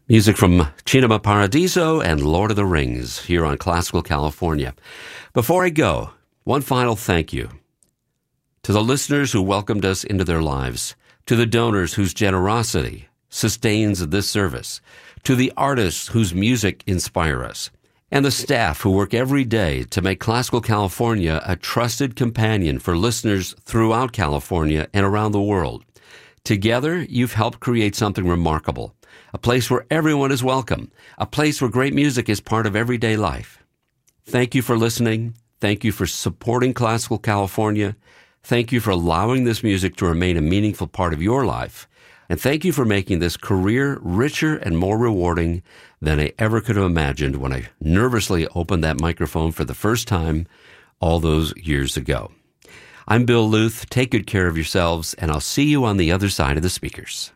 Music from Cinema Paradiso and Lord of the Rings here on Classical California. Before I go, one final thank you to the listeners who welcomed us into their lives, to the donors whose generosity sustains this service, to the artists whose music inspire us, and the staff who work every day to make Classical California a trusted companion for listeners throughout California and around the world. Together, you've helped create something remarkable. A place where everyone is welcome. A place where great music is part of everyday life. Thank you for listening. Thank you for supporting Classical California. Thank you for allowing this music to remain a meaningful part of your life. And thank you for making this career richer and more rewarding than I ever could have imagined when I nervously opened that microphone for the first time all those years ago. I'm Bill Luth. Take good care of yourselves, and I'll see you on the other side of the speakers.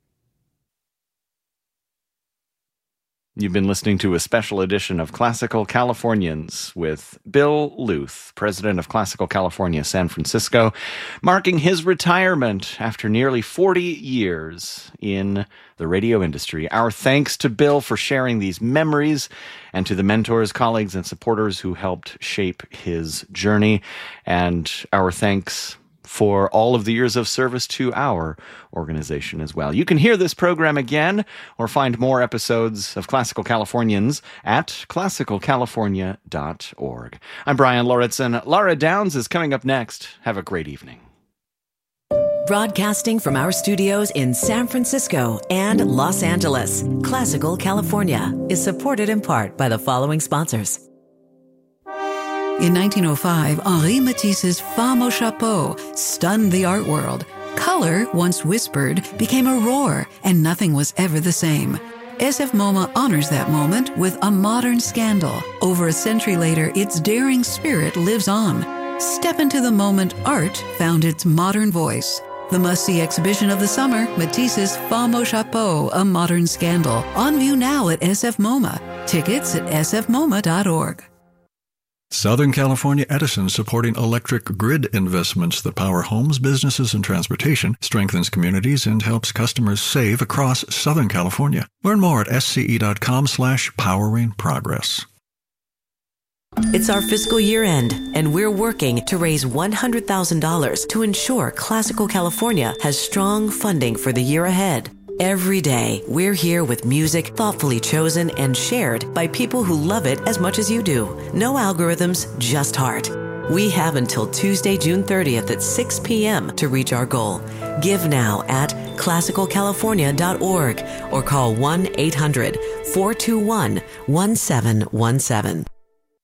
You've been listening to a special edition of Classical Californians with Bill Luth, president of Classical California San Francisco, marking his retirement after nearly 40 years in the radio industry. Our thanks to Bill for sharing these memories, and to the mentors, colleagues, and supporters who helped shape his journey. And our thanks for all of the years of service to our organization as well. You can hear this program again or find more episodes of Classical Californians at classicalcalifornia.org. I'm Brian Lauritsen. Laura Downs is coming up next. Have a great evening. Broadcasting from our studios in San Francisco and Los Angeles, Classical California is supported in part by the following sponsors. In 1905, Henri Matisse's Femme au Chapeau stunned the art world. Color, once whispered, became a roar, and nothing was ever the same. SF MoMA honors that moment with a modern scandal. Over a century later, its daring spirit lives on. Step into the moment art found its modern voice. The must-see exhibition of the summer, Matisse's Femme au Chapeau, A Modern Scandal. On view now at SF MoMA. Tickets at sfmoma.org. Southern California Edison, supporting electric grid investments that power homes, businesses, and transportation, strengthens communities, and helps customers save across Southern California. Learn more at sce.com/poweringprogress. It's our fiscal year end, and we're working to raise $100,000 to ensure Classical California has strong funding for the year ahead. Every day, we're here with music thoughtfully chosen and shared by people who love it as much as you do. No algorithms, just heart. We have until Tuesday, June 30th at 6 p.m. to reach our goal. Give now at classicalcalifornia.org or call 1-800-421-1717.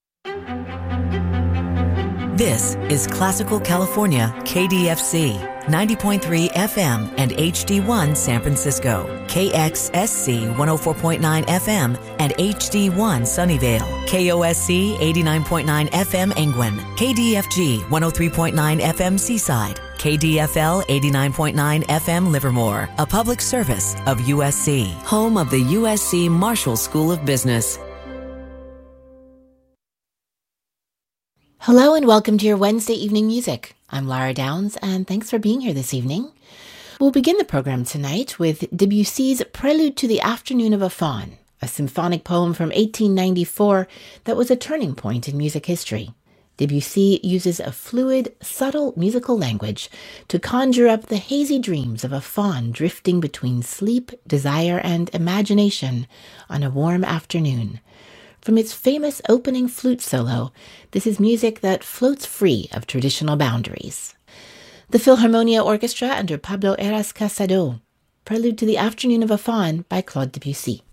This is Classical California, KDFC, 90.3 FM and HD1 San Francisco, KXSC 104.9 FM and HD1 Sunnyvale, KOSC 89.9 FM Angwin, KDFG 103.9 FM Seaside, KDFL 89.9 FM Livermore, a public service of USC, home of the USC Marshall School of Business. Hello and welcome to your Wednesday evening music. I'm Laura Downs, and thanks for being here this evening. We'll begin the program tonight with Debussy's Prelude to the Afternoon of a Faun, a symphonic poem from 1894 that was a turning point in music history. Debussy uses a fluid, subtle musical language to conjure up the hazy dreams of a faun drifting between sleep, desire, and imagination on a warm afternoon. From its famous opening flute solo, this is music that floats free of traditional boundaries. The Philharmonia Orchestra under Pablo Heras Casado, Prelude to the Afternoon of a Faun by Claude Debussy.